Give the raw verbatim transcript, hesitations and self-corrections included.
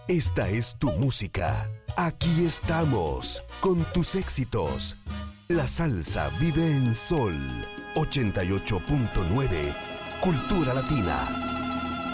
Esta es tu música. Aquí estamos, con tus éxitos. La salsa vive en Sol ochenta y ocho punto nueve, Cultura Latina.